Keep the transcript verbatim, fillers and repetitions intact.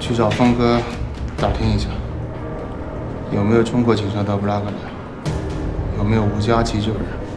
去找峰哥打听一下，有没有中国警察到布拉格来，有没有无家急救人。